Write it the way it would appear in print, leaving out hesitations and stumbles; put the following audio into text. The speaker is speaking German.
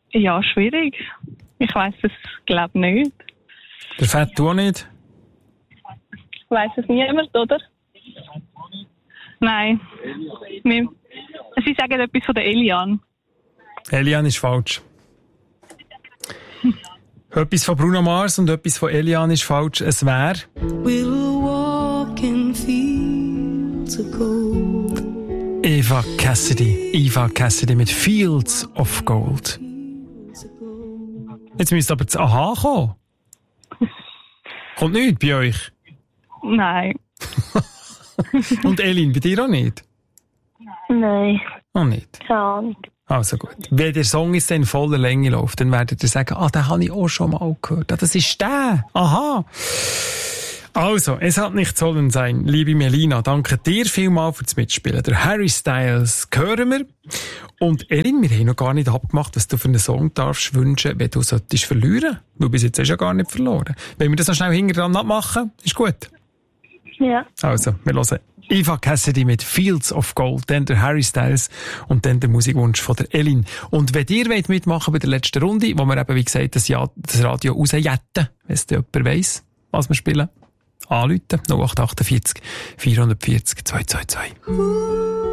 Ja, schwierig. Ich weiss es, glaube nicht. Der Fett auch nicht? Weiss es niemand, oder? Nein. Sie sagen etwas von der Eliane. Eliane ist falsch. Etwas von Bruno Mars und etwas von Eliane ist falsch. Es wäre... We'll walk in fields of gold. Eva Cassidy mit Fields of Gold. Jetzt müsste aber das Aha kommen. Kommt nicht bei euch? Nein. Und Elin, bei dir auch nicht? Nein. Auch nicht? Keine Ahnung. Also gut. Wenn der Song jetzt in voller Länge läuft, dann werdet ihr sagen, den habe ich auch schon mal gehört. Das ist der. Aha. Also, es hat nicht sollen sein, liebe Melina. Danke dir vielmals fürs Mitspielen. Der Harry Styles hören wir. Und Elin, wir haben noch gar nicht abgemacht, was du für einen Song darfst wünschen, wenn du solltest verlieren. Du bis jetzt hast ja gar nicht verloren. Wenn wir das noch schnell hinterher abmachen, ist gut. Ja. Also, wir hören Eva Cassidy mit Fields of Gold, dann der Harry Styles und dann der Musikwunsch von der Elin. Und wenn ihr mitmachen bei der letzten Runde, wo wir eben, wie gesagt, das Radio rausjetten, wenn es jemand weiss, was wir spielen, anrufen, 0848 440 222.